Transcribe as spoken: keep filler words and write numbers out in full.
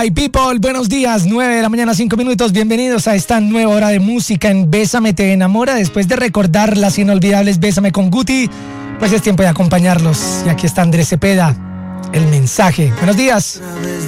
my people, buenos días, nueve de la mañana, cinco minutos, bienvenidos a esta nueva hora de música en Bésame Te Enamora. Después de recordar las inolvidables Bésame con Guti, pues es tiempo de acompañarlos. Y aquí está Andrés Cepeda, el mensaje. Buenos días.